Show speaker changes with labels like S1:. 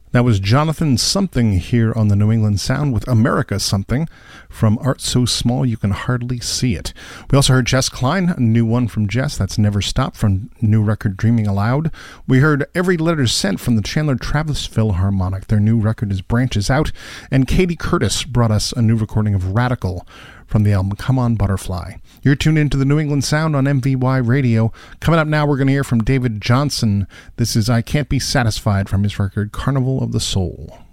S1: That was Jonathan Something here on the New England Sound with America Something from Art So Small You Can Hardly See It. We also heard Jess Klein, a new one from Jess, that's Never Stop from new record Dreaming Aloud. We heard Every Letter Sent from the Chandler Travis Philharmonic. Their new record is Branches Out. And Katie Curtis brought us a new recording of Radical from the album Come On Butterfly. You're tuned into the New England Sound on MVY Radio. Coming up now, we're going to hear from David Johnson. This is I Can't Be Satisfied from his record Carnival of the Soul.